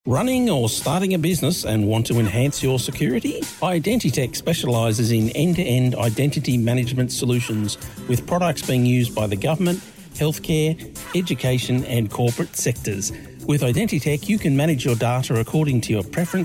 Running or starting a business and want to enhance your security? Identitech specialises in end-to-end identity management solutions with products being used by the government, healthcare, education and corporate sectors. With Identitech, you can manage your data according to your preference